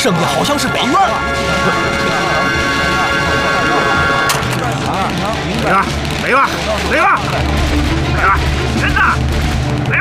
剩下好像是北院。 北院，北院，北院，北院，人呢？